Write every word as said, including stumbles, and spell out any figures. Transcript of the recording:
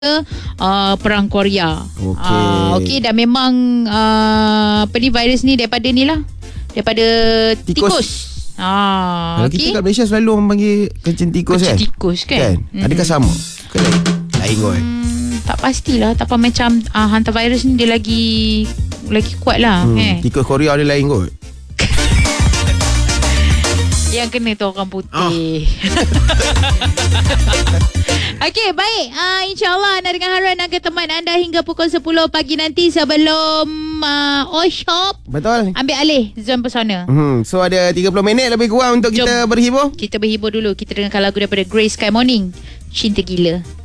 uh, Perang Korea. Okey. uh, Okey, dan memang uh, apa ni, virus ni daripada ni lah, daripada tikus, tikus. Ah, Kalau okay. kita kat Malaysia selalu orang panggil kencing tikus kan? Kencing tikus kan, kan? Mm-hmm. Adakah sama? Ke lain? Lain kot. Hmm, tak pastilah. Tapi macam uh, hantavirus ni dia lagi lagi kuat lah. hmm, eh. Tikus Korea dia lain kot. Yang kena tu orang putih. Oh. Okey, baik. Uh, InsyaAllah anda dengan Harun akan teman anda hingga pukul sepuluh pagi nanti sebelum uh, All-Shop Betul. ambil alih Zon Pesona. Hmm, so ada tiga puluh minit lebih kurang untuk Jom. kita berhibur. Kita berhibur dulu. Kita dengarkan lagu daripada Grey Sky Morning, Cinta Gila.